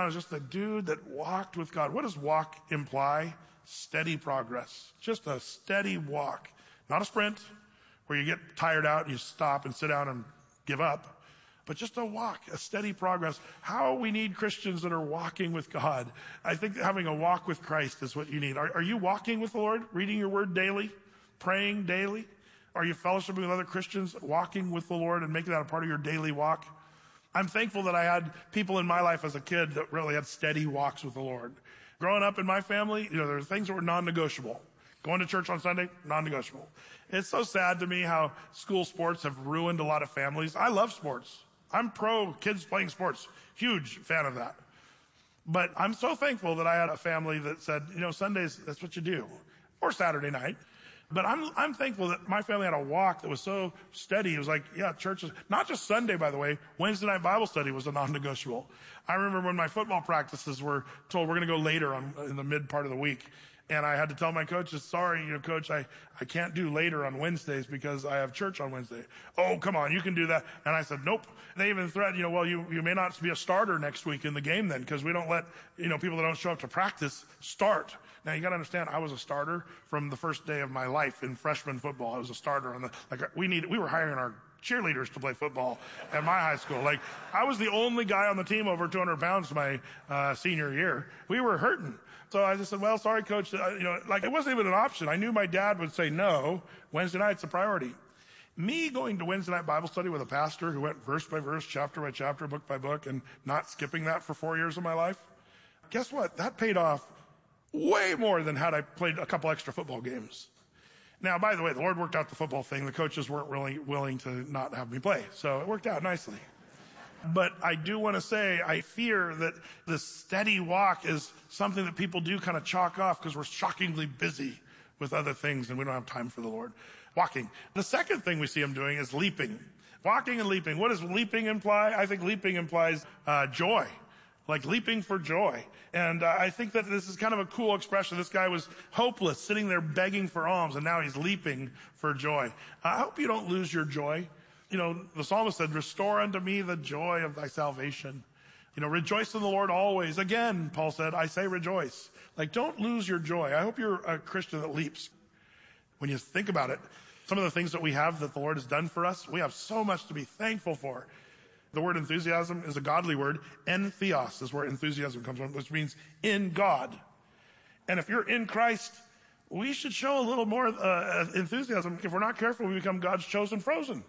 was just a dude that walked with God. What does walk imply? Steady progress. Just a steady walk. Not a sprint where you get tired out and you stop and sit down and give up, but just a walk, a steady progress. How we need Christians that are walking with God. I think having a walk with Christ is what you need. Are you walking with the Lord, reading your word daily, praying daily? Are you fellowshipping with other Christians, walking with the Lord and making that a part of your daily walk? I'm thankful that I had people in my life as a kid that really had steady walks with the Lord. Growing up in my family, there were things that were non-negotiable. Going to church on Sunday, non-negotiable. It's so sad to me how school sports have ruined a lot of families. I love sports. I'm pro kids playing sports. Huge fan of that. But I'm so thankful that I had a family that said, Sundays, that's what you do. Or Saturday night. But I'm thankful that my family had a walk that was so steady. It was like, church is not just Sunday, by the way. Wednesday night Bible study was a non-negotiable. I remember when my football practices were told we're going to go later in the mid part of the week. And I had to tell my coaches, sorry, coach, I can't do later on Wednesdays because I have church on Wednesday. Oh, come on, you can do that. And I said, nope. They even threatened, you may not be a starter next week in the game then because we don't let, people that don't show up to practice start. Now you gotta understand, I was a starter from the first day of my life in freshman football. I was a starter we were hiring our cheerleaders to play football at my high school. I was the only guy on the team over 200 pounds my senior year. We were hurting. So I just said, well, sorry, coach. It wasn't even an option. I knew my dad would say no. Wednesday night's a priority. Me going to Wednesday night Bible study with a pastor who went verse by verse, chapter by chapter, book by book, and not skipping that for 4 years of my life. Guess what? That paid off way more than had I played a couple extra football games. Now, by the way, the Lord worked out the football thing. The coaches weren't really willing to not have me play. So it worked out nicely. But I do want to say, I fear that this steady walk is something that people do kind of chalk off because we're shockingly busy with other things and we don't have time for the Lord. Walking. The second thing we see him doing is leaping. Walking and leaping. What does leaping imply? I think leaping implies joy. Like leaping for joy. And I think that this is kind of a cool expression. This guy was hopeless, sitting there begging for alms, and now he's leaping for joy. I hope you don't lose your joy. The psalmist said, restore unto me the joy of thy salvation. Rejoice in the Lord always. Again, Paul said, I say rejoice. Don't lose your joy. I hope you're a Christian that leaps. When you think about it, some of the things that we have that the Lord has done for us, we have so much to be thankful for. The word enthusiasm is a godly word. Entheos is where enthusiasm comes from, which means in God. And if you're in Christ, we should show a little more enthusiasm. If we're not careful, we become God's chosen frozen.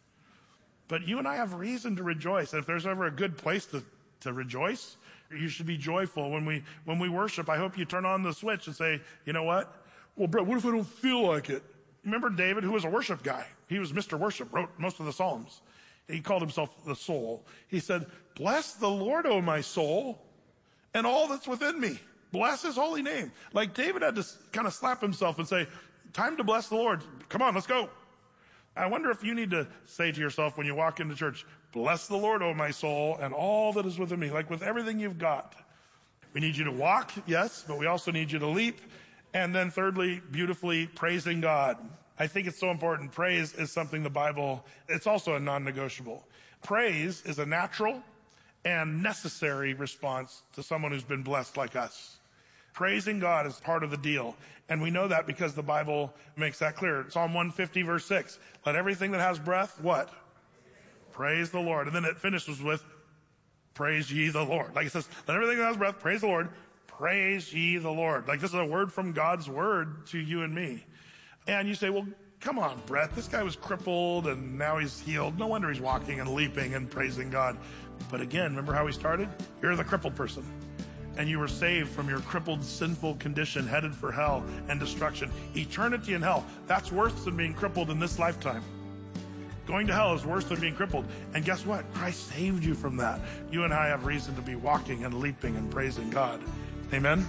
But you and I have reason to rejoice. And if there's ever a good place to rejoice, you should be joyful. When we worship, I hope you turn on the switch and say, you know what? Well, Brett, what if I don't feel like it? Remember David, who was a worship guy? He was Mr. Worship, wrote most of the Psalms. He called himself the soul. He said, bless the Lord, O my soul, and all that's within me. Bless his holy name. David had to kind of slap himself and say, time to bless the Lord. Come on, let's go. I wonder if you need to say to yourself when you walk into church, bless the Lord, O my soul, and all that is within me, with everything you've got. We need you to walk, yes, but we also need you to leap. And then thirdly, beautifully praising God. I think it's so important. Praise is something it's also a non-negotiable. Praise is a natural and necessary response to someone who's been blessed like us. Praising God is part of the deal. And we know that because the Bible makes that clear. Psalm 150 verse 6. Let everything that has breath, what? Praise the Lord. And then it finishes with, praise ye the Lord. It says, let everything that has breath, praise the Lord. Praise ye the Lord. This is a word from God's word to you and me. And you say, well, come on, Brett. This guy was crippled and now he's healed. No wonder he's walking and leaping and praising God. But again, remember how he started? You're the crippled person. And you were saved from your crippled, sinful condition, headed for hell and destruction. Eternity in hell. That's worse than being crippled in this lifetime. Going to hell is worse than being crippled. And guess what? Christ saved you from that. You and I have reason to be walking and leaping and praising God. Amen?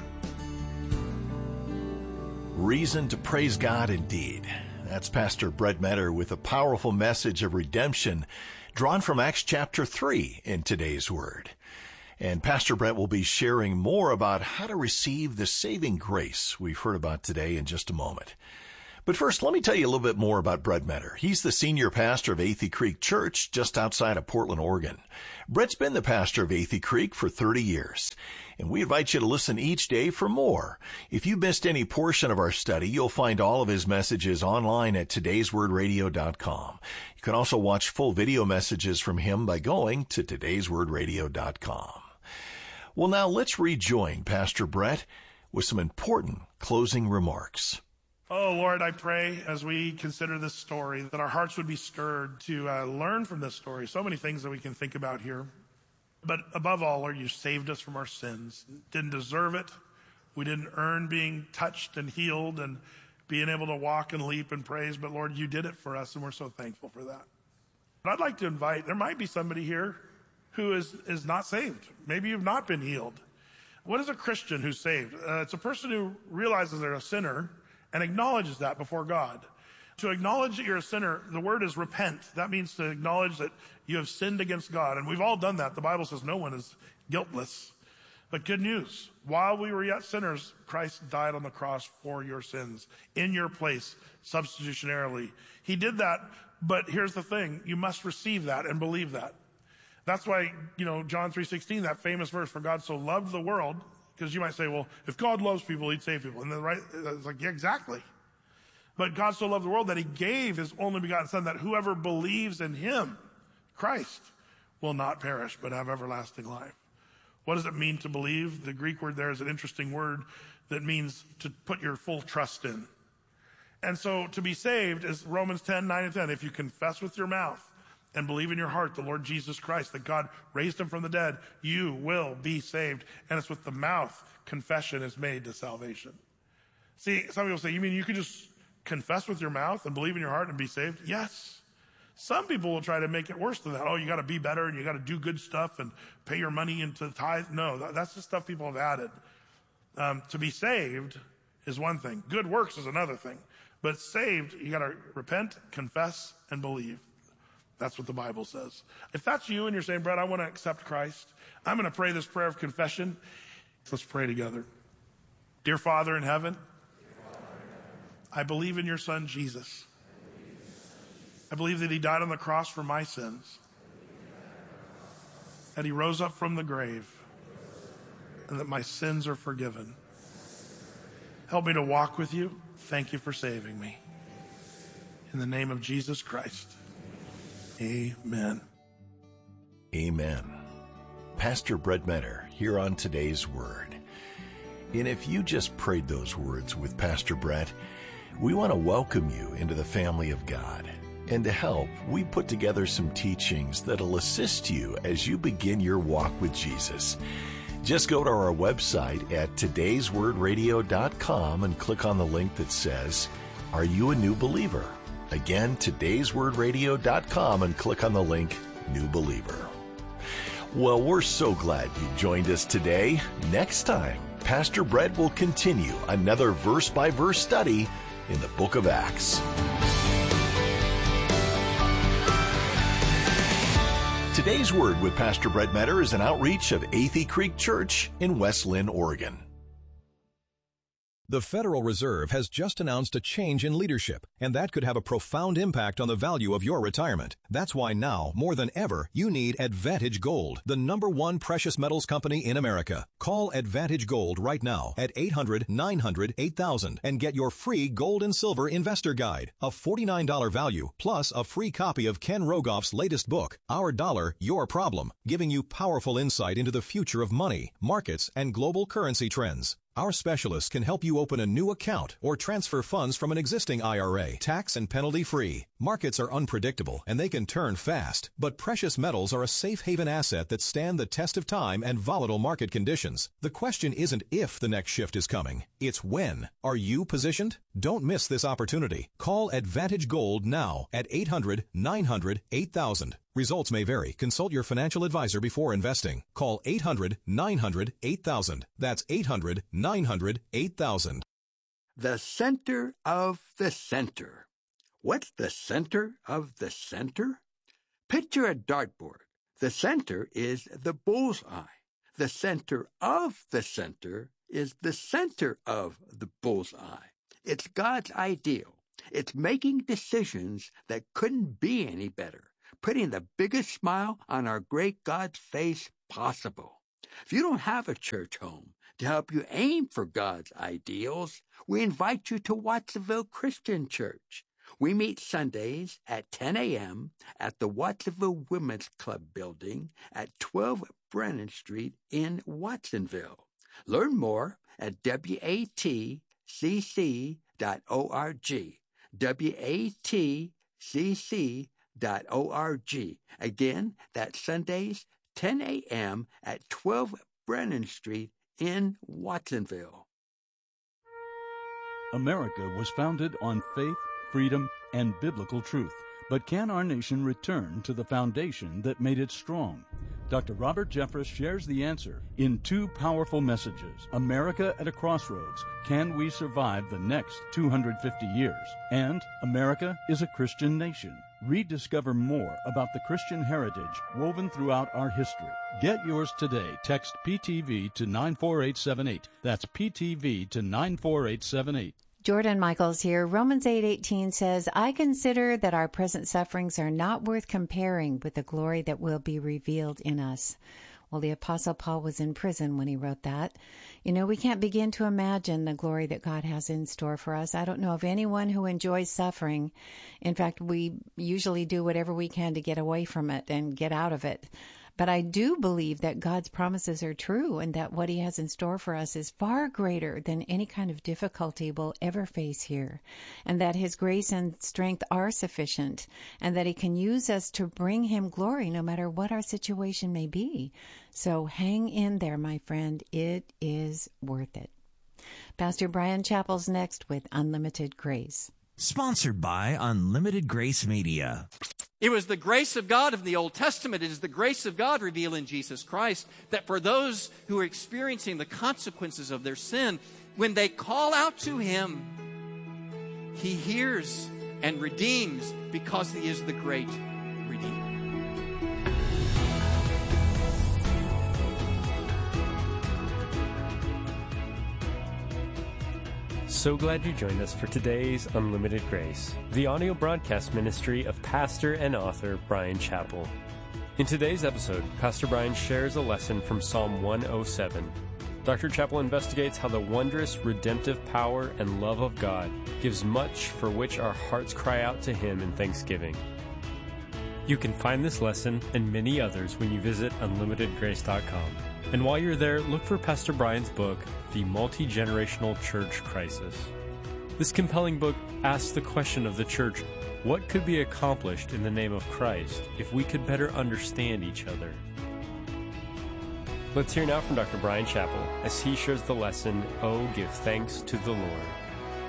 Reason to praise God indeed. That's Pastor Brett Metter with a powerful message of redemption drawn from Acts chapter 3 in today's Word. And Pastor Brett will be sharing more about how to receive the saving grace we've heard about today in just a moment. But first, let me tell you a little bit more about Brett Metter. He's the senior pastor of Athey Creek Church just outside of Portland, Oregon. Brett's been the pastor of Athey Creek for 30 years, and we invite you to listen each day for more. If you missed any portion of our study, you'll find all of his messages online at todayswordradio.com. You can also watch full video messages from him by going to todayswordradio.com. Well, now let's rejoin Pastor Brett with some important closing remarks. Oh, Lord, I pray as we consider this story that our hearts would be stirred to learn from this story. So many things that we can think about here. But above all, Lord, you saved us from our sins. Didn't deserve it. We didn't earn being touched and healed and being able to walk and leap and praise. But Lord, you did it for us, and we're so thankful for that. But I'd like to invite, there might be somebody here who is not saved. Maybe you've not been healed. What is a Christian who's saved? It's a person who realizes they're a sinner and acknowledges that before God. To acknowledge that you're a sinner, the word is repent. That means to acknowledge that you have sinned against God. And we've all done that. The Bible says no one is guiltless. But good news, while we were yet sinners, Christ died on the cross for your sins, in your place, substitutionarily. He did that, but here's the thing. You must receive that and believe that. That's why, John 3:16, that famous verse, for God so loved the world. Because you might say, well, if God loves people, he'd save people. And it's like, yeah, exactly. But God so loved the world that he gave his only begotten son, that whoever believes in him, Christ, will not perish, but have everlasting life. What does it mean to believe? The Greek word there is an interesting word that means to put your full trust in. And so to be saved is Romans 10:9-10. If you confess with your mouth and believe in your heart the Lord Jesus Christ, that God raised him from the dead, you will be saved. And it's with the mouth confession is made to salvation. See, some people say, you mean you can just confess with your mouth and believe in your heart and be saved? Yes. Some people will try to make it worse than that. Oh, you got to be better and you got to do good stuff and pay your money into the tithe. No, that's the stuff people have added. To be saved is one thing. Good works is another thing. But saved, you got to repent, confess, and believe. That's what the Bible says. If that's you and you're saying, Brett, I want to accept Christ, I'm going to pray this prayer of confession. Let's pray together. Dear Father in heaven, I believe in your Son, Jesus. I believe that he died on the cross for my sins, that he rose up from the grave, and that my sins are forgiven. Help me to walk with you. Thank you for saving me. In the name of Jesus Christ. Amen. Amen. Pastor Brett Metter here on Today's Word. And if you just prayed those words with Pastor Brett, we want to welcome you into the family of God. And to help, we put together some teachings that'll assist you as you begin your walk with Jesus. Just go to our website at todayswordradio.com and click on the link that says, Are You a New Believer? Again, todayswordradio.com and click on the link, New Believer. Well, we're so glad you joined us today. Next time, Pastor Brett will continue another verse-by-verse study in the book of Acts. Today's Word with Pastor Brett Metter is an outreach of Athey Creek Church in West Lynn, Oregon. The Federal Reserve has just announced a change in leadership, and that could have a profound impact on the value of your retirement. That's why now, more than ever, you need Advantage Gold, the #1 precious metals company in America. Call Advantage Gold right now at 800-900-8000 and get your free gold and silver investor guide, a $49 value, plus a free copy of Ken Rogoff's latest book, Our Dollar, Your Problem, giving you powerful insight into the future of money, markets, and global currency trends. Our specialists can help you open a new account or transfer funds from an existing IRA, tax and penalty-free. Markets are unpredictable and they can turn fast, but precious metals are a safe haven asset that stand the test of time and volatile market conditions. The question isn't if the next shift is coming, it's when. Are you positioned? Don't miss this opportunity. Call Advantage Gold now at 800-900-8000. Results may vary. Consult your financial advisor before investing. Call 800-900-8000. That's 800-900-8000. The center of the center. What's the center of the center? Picture a dartboard. The center is the bullseye. The center of the center is the center of the bullseye. It's God's ideal. It's making decisions that couldn't be any better, putting the biggest smile on our great God's face possible. If you don't have a church home to help you aim for God's ideals, we invite you to Watsonville Christian Church. We meet Sundays at 10 a.m. at the Watsonville Women's Club building at 12 Brennan Street in Watsonville. Learn more at watcc.org. watcc.org. Again, that's Sundays, 10 a.m. at 12 Brennan Street in Watsonville. America was founded on faith, freedom, and biblical truth. But can our nation return to the foundation that made it strong? Dr. Robert Jeffress shares the answer in two powerful messages: America at a Crossroads, Can We Survive the Next 250 Years? And America is a Christian Nation. Rediscover more about the Christian heritage woven throughout our history. Get yours today. Text PTV to 94878. That's PTV to 94878. Jordan Michaels here. Romans 8:18 says, I consider that our present sufferings are not worth comparing with the glory that will be revealed in us. Well, the Apostle Paul was in prison when he wrote that. You know, we can't begin to imagine the glory that God has in store for us. I don't know of anyone who enjoys suffering. In fact, we usually do whatever we can to get away from it and get out of it. But I do believe that God's promises are true and that what he has in store for us is far greater than any kind of difficulty we'll ever face here, and that his grace and strength are sufficient, and that he can use us to bring him glory no matter what our situation may be. So hang in there, my friend. It is worth it. Pastor Bryan Chapell's next with Unlimited Grace. Sponsored by Unlimited Grace Media. It was the grace of God of the Old Testament. It is the grace of God revealed in Jesus Christ that for those who are experiencing the consequences of their sin, when they call out to him, he hears and redeems because he is the great Redeemer. So glad you joined us for today's Unlimited Grace, the audio broadcast ministry of pastor and author Bryan Chapell. In today's episode, Pastor Bryan shares a lesson from Psalm 107. Dr. Chapell investigates how the wondrous redemptive power and love of God gives much for which our hearts cry out to him in thanksgiving. You can find this lesson and many others when you visit unlimitedgrace.com. And while you're there, look for Pastor Bryan's book, The Multi-Generational Church Crisis. This compelling book asks the question of the church, what could be accomplished in the name of Christ if we could better understand each other? Let's hear now from Dr. Bryan Chapell as he shares the lesson, Oh, Give Thanks to the Lord.